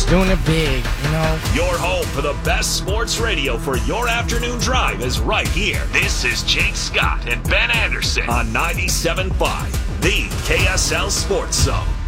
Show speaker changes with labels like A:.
A: just doing it big, you know?
B: Your home for the best sports radio for your afternoon drive is right here. This is Jake Scott and Ben Anderson on 97.5, the KSL Sports Zone.